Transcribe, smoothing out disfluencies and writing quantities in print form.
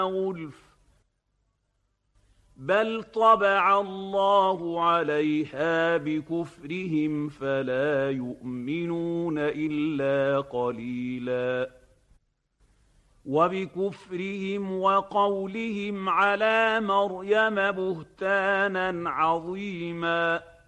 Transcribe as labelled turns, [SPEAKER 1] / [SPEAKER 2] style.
[SPEAKER 1] غُلْفٌ بَلْ طَبَعَ اللَّهُ عَلَيْهَا بِكُفْرِهِمْ فَلَا يُؤْمِنُونَ إِلَّا قَلِيلًا وَبِكُفْرِهِمْ وَقَوْلِهِمْ عَلَىٰ مَرْيَمَ بُهْتَانًا عَظِيمًا